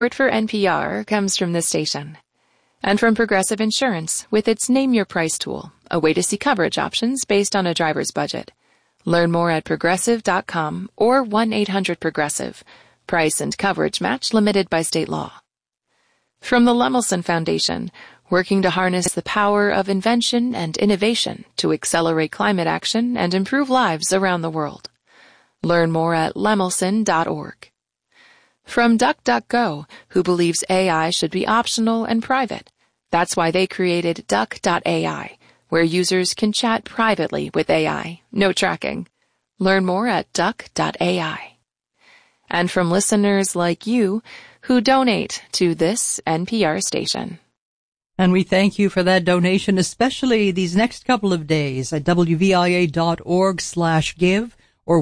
Support for NPR comes from this station. And from Progressive Insurance with its Name Your Price tool, a way to see coverage options based on a driver's budget. Learn more at progressive.com or 1-800-PROGRESSIVE. Price and coverage match limited by state law. From the Lemelson Foundation, working to harness the power of invention and innovation to accelerate climate action and improve lives around the world. Learn more at lemelson.org. From DuckDuckGo, who believes AI should be optional and private. That's why they created Duck.ai, where users can chat privately with AI, no tracking. Learn more at Duck.ai. And from listeners like you who donate to this NPR station. And we thank you for that donation, especially these next couple of days at wvia.org/give. or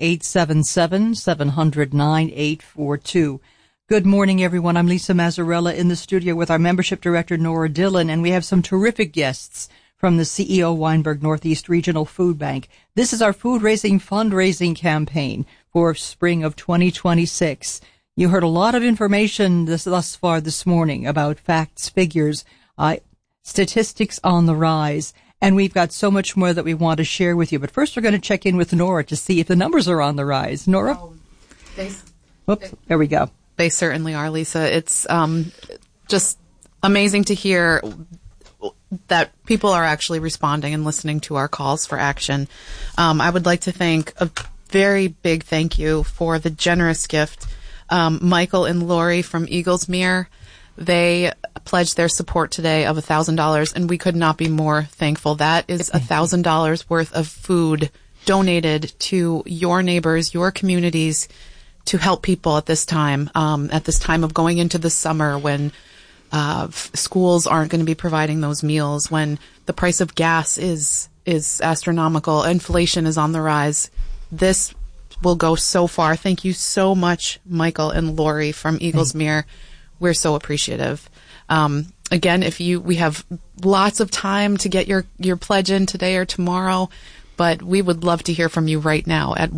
1-877-700-9842. Good morning, everyone. I'm Lisa Mazzarella in the studio with our membership director, Nora Dillon, and we have some terrific guests from the CEO Weinberg Northeast Regional Food Bank. This is our food-raising fundraising campaign for spring of 2026. You heard a lot of information thus far this morning about facts, figures, statistics on the rise. And we've got so much more that we want to share with you. But first, we're going to check in with Nora to see if the numbers are on the rise. Nora? Whoops, there we go. They certainly are, Lisa. It's just amazing to hear that people are actually responding and listening to our calls for action. I would like to thank a very big thank you for the generous gift. Michael and Lori from Eaglesmere, they pledged their support today of $1,000, and we could not be more thankful. That is $1,000 worth of food donated to your neighbors, your communities, to help people at this time of going into the summer when schools aren't going to be providing those meals, when the price of gas is astronomical, inflation is on the rise. This will go so far. Thank you so much, Michael and Lori from Eaglesmere. We're so appreciative. Again, we have lots of time to get your pledge in today or tomorrow, but we would love to hear from you right now at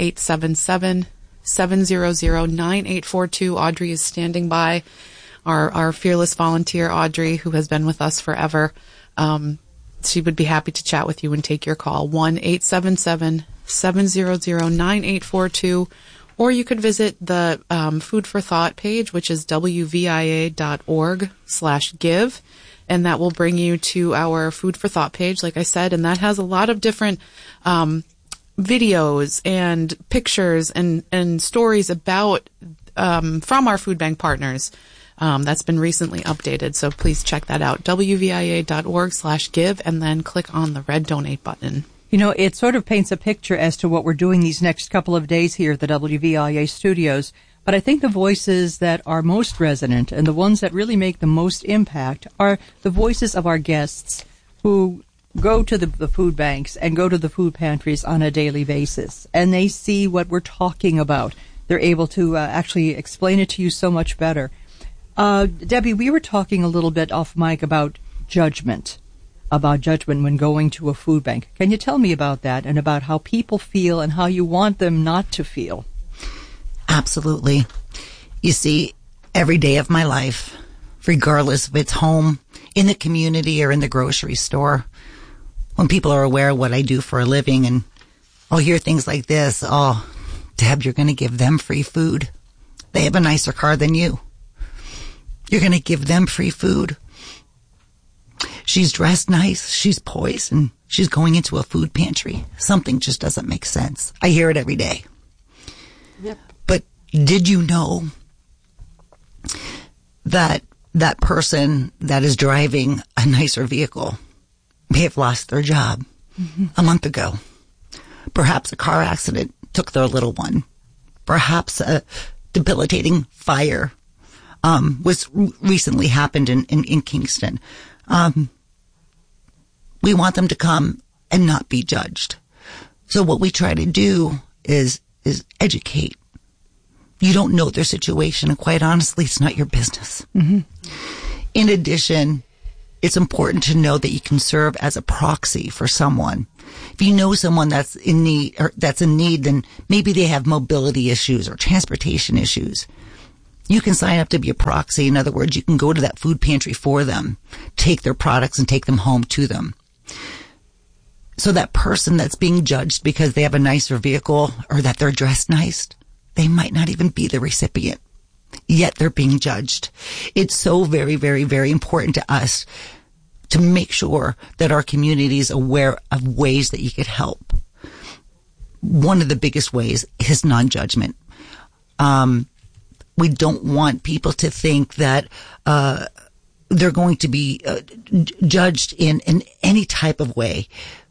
1-877-700-9842. Audrey is standing by, our fearless volunteer, Audrey, who has been with us forever. She would be happy to chat with you and take your call. 1-877-700-9842. Or you could visit the Food for Thought page, which is wvia.org/give, and that will bring you to our Food for Thought page, like I said, and that has a lot of different videos and pictures and stories about from our food bank partners. That's been recently updated, so please check that out, wvia.org/give, and then click on the red donate button. You know, it sort of paints a picture as to what we're doing these next couple of days here at the WVIA studios. But I think the voices that are most resonant and the ones that really make the most impact are the voices of our guests who go to the food banks and go to the food pantries on a daily basis. And they see what we're talking about. They're able to actually explain it to you so much better. Debbie, we were talking a little bit off mic about judgment when going to a food bank. Can you tell me about that and about how people feel and how you want them not to feel? Absolutely. You see, every day of my life, regardless if it's home, in the community, or in the grocery store, when people are aware of what I do for a living, and I'll hear things like this, "Oh, Deb, you're going to give them free food. They have a nicer car than you. You're going to give them free food. She's dressed nice, she's poised, and she's going into a food pantry. Something just doesn't make sense." I hear it every day. Yep. But did you know that that person that is driving a nicer vehicle may have lost their job a month ago? Perhaps a car accident took their little one. Perhaps a debilitating fire was recently happened in Kingston. We want them to come and not be judged. So what we try to do is educate. You don't know their situation, and quite honestly, it's not your business. Mm-hmm. In addition, it's important to know that you can serve as a proxy for someone. If you know someone that's in need, then maybe they have mobility issues or transportation issues. You can sign up to be a proxy. In other words, you can go to that food pantry for them, take their products and take them home to them. So that person that's being judged because they have a nicer vehicle or that they're dressed nice, they might not even be the recipient, yet they're being judged. It's so very, very, very important to us to make sure that our community is aware of ways that you could help. One of the biggest ways is non-judgment. We don't want people to think that they're going to be judged in any type of way.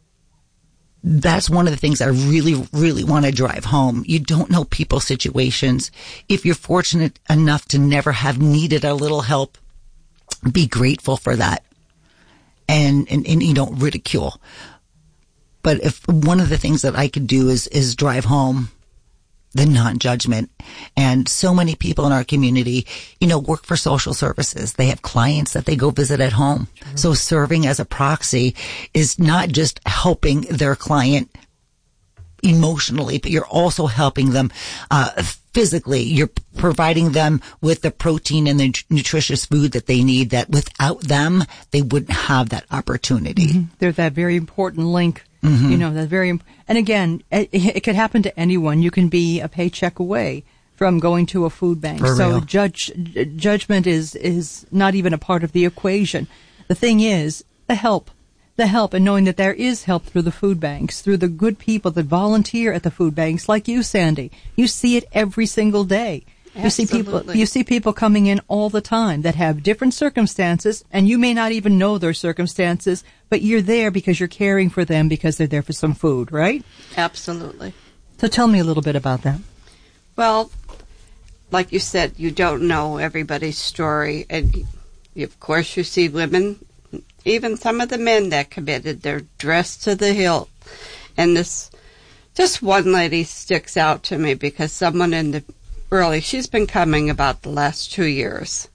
That's one of the things I really, really want to drive home. You don't know people's situations. If you're fortunate enough to never have needed a little help, be grateful for that. And you don't ridicule. But if one of the things that I could do is drive home the non-judgment. And so many people in our community, work for social services. They have clients that they go visit at home. Mm-hmm. So serving as a proxy is not just helping their client emotionally, but you're also helping them physically. You're providing them with the protein and the nutritious food that they need, that without them, they wouldn't have that opportunity. Mm-hmm. There's that very important link. Mm-hmm. That's and again, it could happen to anyone. You can be a paycheck away from going to a food bank. So judgment is not even a part of the equation. The thing is the help, and knowing that there is help through the food banks, through the good people that volunteer at the food banks, like you, Sandy. You see it every single day. Absolutely. You see people coming in all the time that have different circumstances, and you may not even know their circumstances, but you're there because you're caring for them because they're there for some food, right? Absolutely. So tell me a little bit about that. Well, like you said, you don't know everybody's story, and of course you see women, even some of the men that committed, they're dressed to the hilt. And just one lady sticks out to me because someone in the she's been coming about the last 2 years.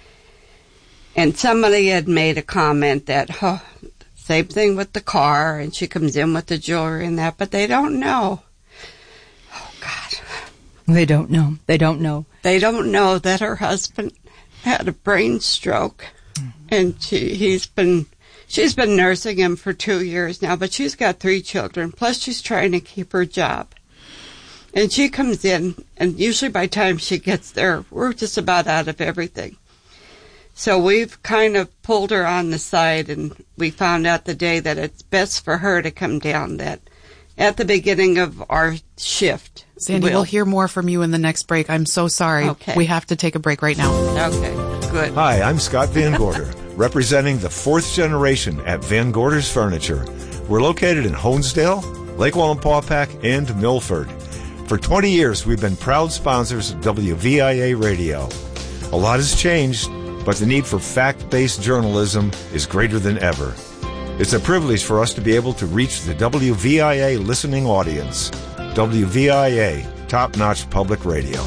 And somebody had made a comment that, same thing with the car, and she comes in with the jewelry and that, but they don't know. Oh, God. They don't know. They don't know. They don't know that her husband had a brain stroke, and she's been nursing him for 2 years now, but she's got 3 children, plus she's trying to keep her job. And she comes in, and usually by the time she gets there, we're just about out of everything. So we've kind of pulled her on the side, and we found out the day that it's best for her to come down that at the beginning of our shift. Sandy, we'll hear more from you in the next break. I'm so sorry. Okay. We have to take a break right now. Okay, good. Hi, I'm Scott Van Gorder, representing the 4th generation at Van Gorder's Furniture. We're located in Honesdale, Lake Wallenpaupack, and Milford. For 20 years, we've been proud sponsors of WVIA Radio. A lot has changed, but the need for fact-based journalism is greater than ever. It's a privilege for us to be able to reach the WVIA listening audience. WVIA, top-notch public radio.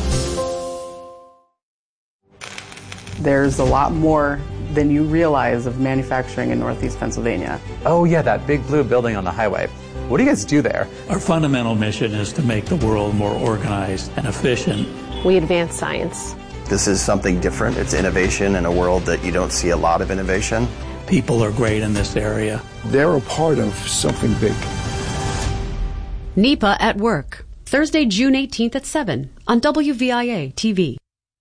There's a lot more than you realize of manufacturing in Northeast Pennsylvania. Oh yeah, that big blue building on the highway. What do you guys do there? Our fundamental mission is to make the world more organized and efficient. We advance science. This is something different. It's innovation in a world that you don't see a lot of innovation. People are great in this area. They're a part of something big. NEPA at Work, Thursday, June 18th at 7 on WVIA TV.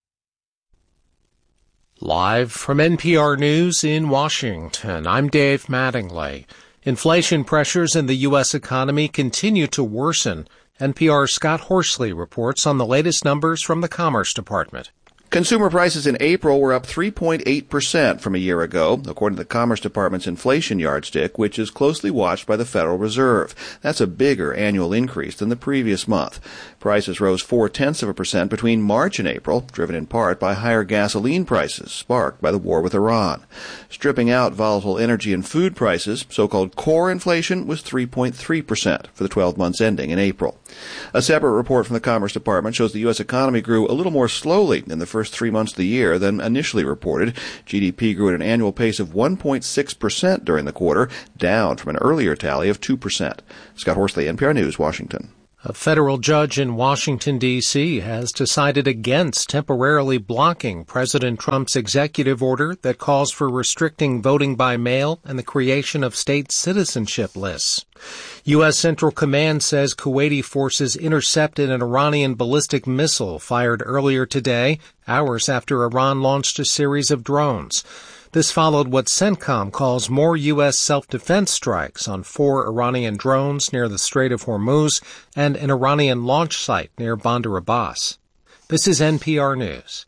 Live from NPR News in Washington, I'm Dave Mattingly. Inflation pressures in the U.S. economy continue to worsen. NPR's Scott Horsley reports on the latest numbers from the Commerce Department. Consumer prices in April were up 3.8% from a year ago, according to the Commerce Department's inflation yardstick, which is closely watched by the Federal Reserve. That's a bigger annual increase than the previous month. Prices rose 0.4% between March and April, driven in part by higher gasoline prices, sparked by the war with Iran. Stripping out volatile energy and food prices, so-called core inflation was 3.3% for the 12 months ending in April. A separate report from the Commerce Department shows the U.S. economy grew a little more slowly in the first 3 months of the year than initially reported. GDP grew at an annual pace of 1.6% during the quarter, down from an earlier tally of 2%. Scott Horsley, NPR News, Washington. A federal judge in Washington, D.C. has decided against temporarily blocking President Trump's executive order that calls for restricting voting by mail and the creation of state citizenship lists. U.S. Central Command says Kuwaiti forces intercepted an Iranian ballistic missile fired earlier today, hours after Iran launched a series of drones. This followed what CENTCOM calls more U.S. self-defense strikes on 4 Iranian drones near the Strait of Hormuz and an Iranian launch site near Bandar Abbas. This is NPR News.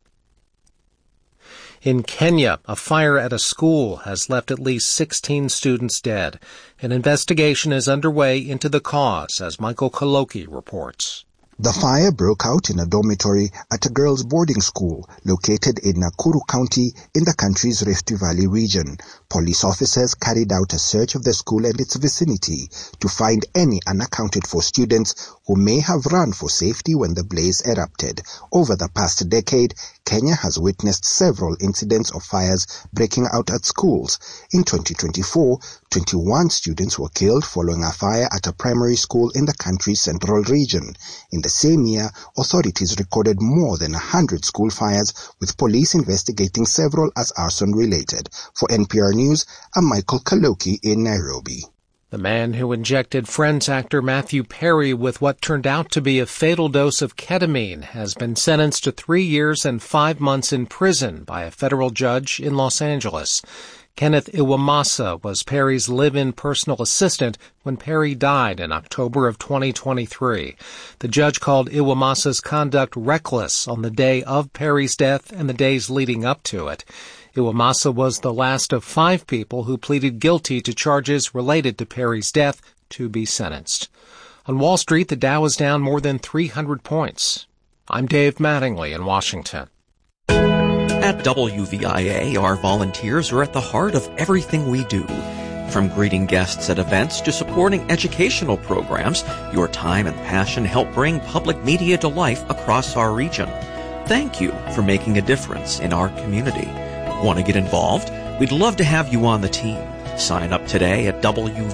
In Kenya, a fire at a school has left at least 16 students dead. An investigation is underway into the cause, as Michael Kaloki reports. The fire broke out in a dormitory at a girls' boarding school located in Nakuru County in the country's Rift Valley region. Police officers carried out a search of the school and its vicinity to find any unaccounted for students who may have run for safety when the blaze erupted. Over the past decade, Kenya has witnessed several incidents of fires breaking out at schools. In 2024, 21 students were killed following a fire at a primary school in the country's central region. In the same year, authorities recorded more than 100 school fires, with police investigating several as arson-related. For NPR News, I'm Michael Kaloki in Nairobi. The man who injected Friends actor Matthew Perry with what turned out to be a fatal dose of ketamine has been sentenced to 3 years and 5 months in prison by a federal judge in Los Angeles. Kenneth Iwamasa was Perry's live-in personal assistant when Perry died in October of 2023. The judge called Iwamasa's conduct reckless on the day of Perry's death and the days leading up to it. Iwamasa was the last of 5 people who pleaded guilty to charges related to Perry's death to be sentenced. On Wall Street, the Dow is down more than 300 points. I'm Dave Mattingly in Washington. At WVIA, our volunteers are at the heart of everything we do. From greeting guests at events to supporting educational programs, your time and passion help bring public media to life across our region. Thank you for making a difference in our community. Want to get involved? We'd love to have you on the team. Sign up today at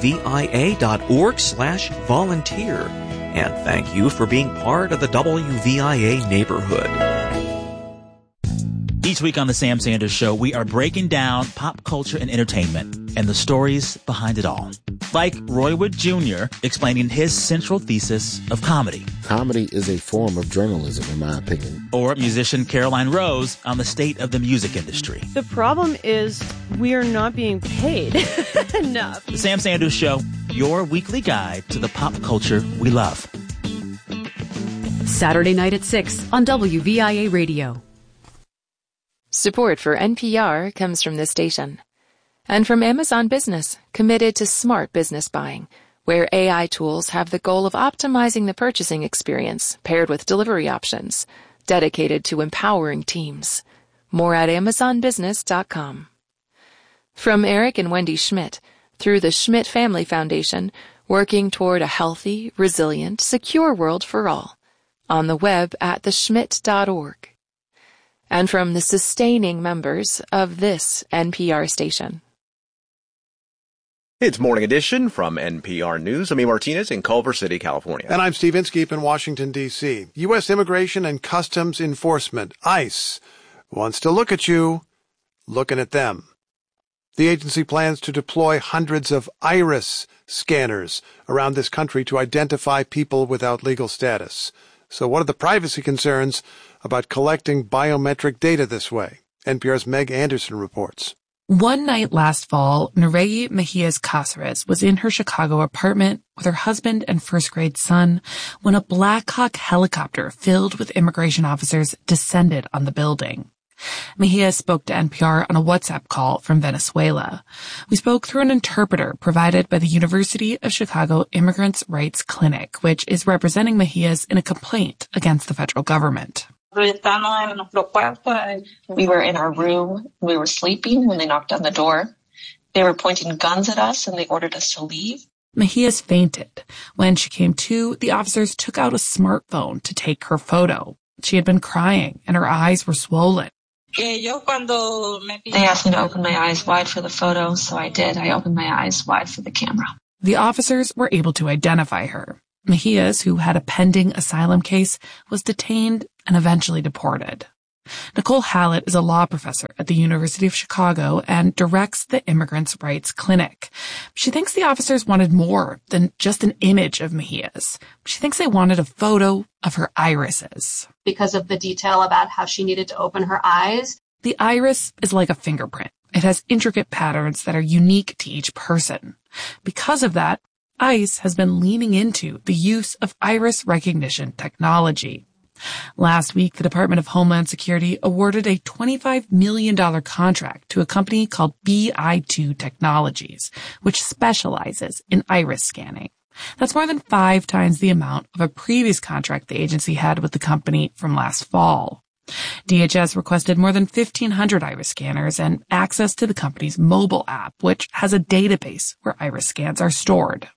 wvia.org/volunteer. And thank you for being part of the WVIA neighborhood. Each week on The Sam Sanders Show, we are breaking down pop culture and entertainment and the stories behind it all. Like Roy Wood Jr. explaining his central thesis of comedy. Comedy is a form of journalism, in my opinion. Or musician Caroline Rose on the state of the music industry. The problem is we are not being paid enough. The Sam Sanders Show, your weekly guide to the pop culture we love. Saturday night at 6 on WVIA Radio. Support for NPR comes from this station. And from Amazon Business, committed to smart business buying, where AI tools have the goal of optimizing the purchasing experience paired with delivery options, dedicated to empowering teams. More at amazonbusiness.com. From Eric and Wendy Schmidt, through the Schmidt Family Foundation, working toward a healthy, resilient, secure world for all. On the web at theschmidt.org. And from the sustaining members of this NPR station. It's Morning Edition from NPR News. I'm E. Martinez in Culver City, California. And I'm Steve Inskeep in Washington, D.C. U.S. Immigration and Customs Enforcement, ICE, wants to look at you looking at them. The agency plans to deploy hundreds of iris scanners around this country to identify people without legal status. So what are the privacy concerns about collecting biometric data this way? NPR's Meg Anderson reports. One night last fall, Nereyi Mejias Cáceres was in her Chicago apartment with her husband and first-grade son when a Black Hawk helicopter filled with immigration officers descended on the building. Mejia spoke to NPR on a WhatsApp call from Venezuela. We spoke through an interpreter provided by the University of Chicago Immigrants' Rights Clinic, which is representing Mejias in a complaint against the federal government. We were in our room. We were sleeping when they knocked on the door. They were pointing guns at us and they ordered us to leave. Mejias fainted. When she came to, the officers took out a smartphone to take her photo. She had been crying and her eyes were swollen. They asked me to open my eyes wide for the photo, so I did. I opened my eyes wide for the camera. The officers were able to identify her. Mejias, who had a pending asylum case, was detained and eventually deported. Nicole Hallett is a law professor at the University of Chicago and directs the Immigrants' Rights Clinic. She thinks the officers wanted more than just an image of Mejias. She thinks they wanted a photo of her irises. Because of the detail about how she needed to open her eyes. The iris is like a fingerprint. It has intricate patterns that are unique to each person. Because of that, ICE has been leaning into the use of iris recognition technology. Last week, the Department of Homeland Security awarded a $25 million contract to a company called BI2 Technologies, which specializes in iris scanning. That's more than 5 times the amount of a previous contract the agency had with the company from last fall. DHS requested more than 1,500 iris scanners and access to the company's mobile app, which has a database where iris scans are stored.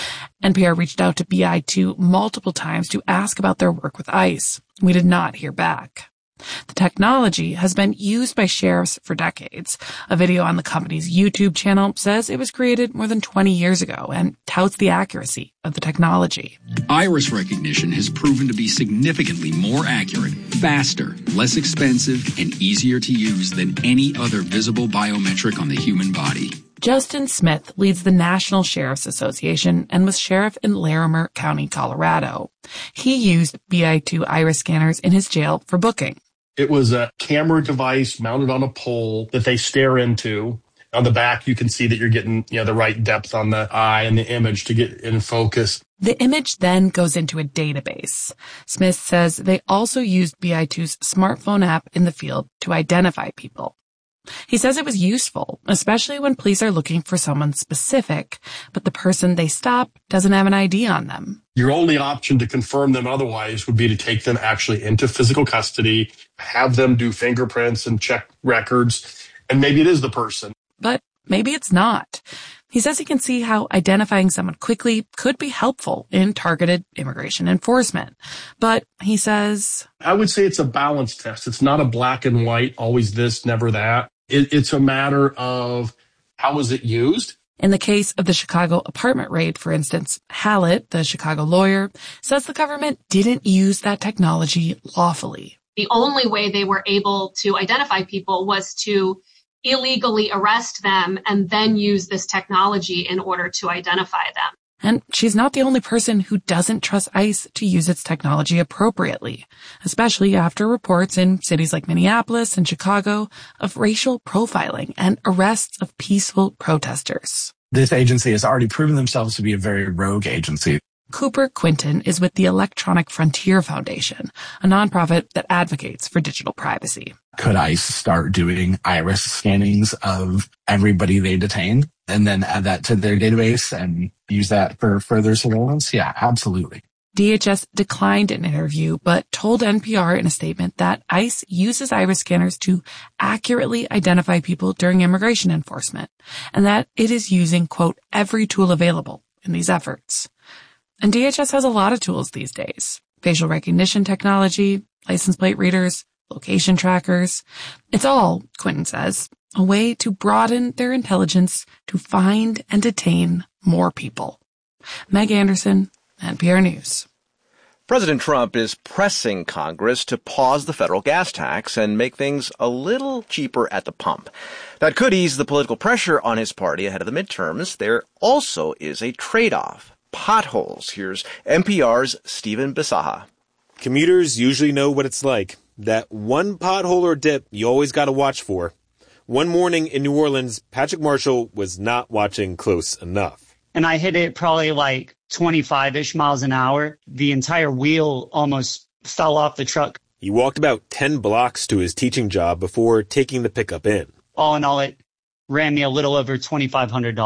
NPR reached out to BI2 multiple times to ask about their work with ICE. We did not hear back. The technology has been used by sheriffs for decades. A video on the company's YouTube channel says it was created more than 20 years ago and touts the accuracy of the technology. Iris recognition has proven to be significantly more accurate, faster, less expensive, and easier to use than any other visible biometric on the human body. Justin Smith leads the National Sheriff's Association and was sheriff in Larimer County, Colorado. He used BI2 iris scanners in his jail for booking. It was a camera device mounted on a pole that they stare into. On the back, you can see that you're getting, the right depth on the eye and the image to get in focus. The image then goes into a database. Smith says they also used BI2's smartphone app in the field to identify people. He says it was useful, especially when police are looking for someone specific, but the person they stop doesn't have an ID on them. Your only option to confirm them otherwise would be to take them actually into physical custody, have them do fingerprints and check records, and maybe it is the person. But maybe it's not. He says he can see how identifying someone quickly could be helpful in targeted immigration enforcement. But he says, I would say it's a balance test. It's not a black and white, always this, never that. It's a matter of how was it used? In the case of the Chicago apartment raid, for instance, Hallett, the Chicago lawyer, says the government didn't use that technology lawfully. The only way they were able to identify people was to illegally arrest them and then use this technology in order to identify them. And she's not the only person who doesn't trust ICE to use its technology appropriately, especially after reports in cities like Minneapolis and Chicago of racial profiling and arrests of peaceful protesters. This agency has already proven themselves to be a very rogue agency. Cooper Quinton is with the Electronic Frontier Foundation, a nonprofit that advocates for digital privacy. Could ICE start doing iris scannings of everybody they detain and then add that to their database and use that for further surveillance? Yeah, absolutely. DHS declined an interview, but told NPR in a statement that ICE uses iris scanners to accurately identify people during immigration enforcement, and that it is using, quote, every tool available in these efforts. And DHS has a lot of tools these days. Facial recognition technology, license plate readers, location trackers. It's all, Quinton says, a way to broaden their intelligence to find and detain more people. Meg Anderson, NPR News. President Trump is pressing Congress to pause the federal gas tax and make things a little cheaper at the pump. That could ease the political pressure on his party ahead of the midterms. There also is a trade-off. Potholes. Here's NPR's Stephen Bisaha. Commuters usually know what it's like. That one pothole or dip you always got to watch for. One morning in New Orleans, Patrick Marshall was not watching close enough. And I hit it probably like 25-ish miles an hour. The entire wheel almost fell off the truck. He walked about 10 blocks to his teaching job before taking the pickup in. All in all, it ran me a little over $2,500.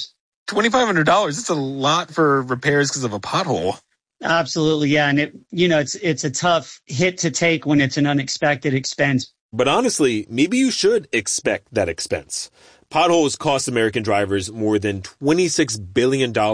$2,500? That's a lot for repairs because of a pothole. Absolutely, yeah. And it's a tough hit to take when it's an unexpected expense. But honestly, maybe you should expect that expense. Potholes cost American drivers more than $26 billion in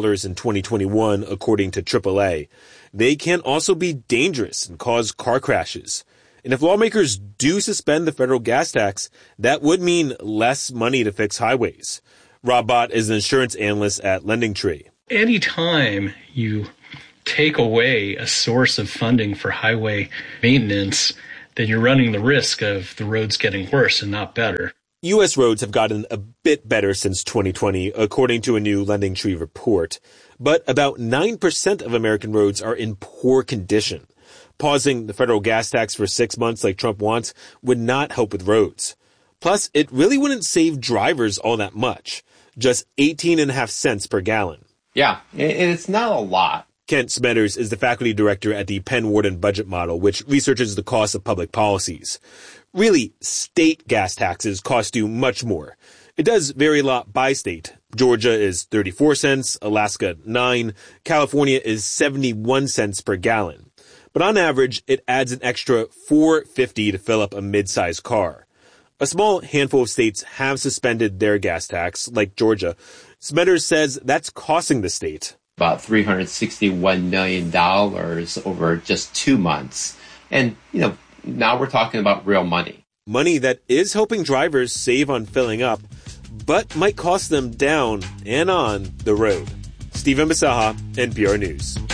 2021, according to AAA. They can also be dangerous and cause car crashes. And if lawmakers do suspend the federal gas tax, that would mean less money to fix highways. Rob Bott is an insurance analyst at LendingTree. Anytime you take away a source of funding for highway maintenance, then you're running the risk of the roads getting worse and not better. U.S. roads have gotten a bit better since 2020, according to a new LendingTree report. But about 9% of American roads are in poor condition. Pausing the federal gas tax for 6 months like Trump wants would not help with roads. Plus, it really wouldn't save drivers all that much. Just 18.5 cents per gallon. Yeah, it's not a lot. Kent Smetters is the faculty director at the Penn Wharton Budget Model, which researches the cost of public policies. Really, state gas taxes cost you much more. It does vary a lot by state. Georgia is 34 cents, Alaska 9, California is 71 cents per gallon. But on average, it adds an extra $4.50 to fill up a mid-sized car. A small handful of states have suspended their gas tax, like Georgia. Smetters says that's costing the state about $361 million over just 2 months. And, now we're talking about real money. Money that is helping drivers save on filling up, but might cost them down and on the road. Stephen Bisaha, NPR News.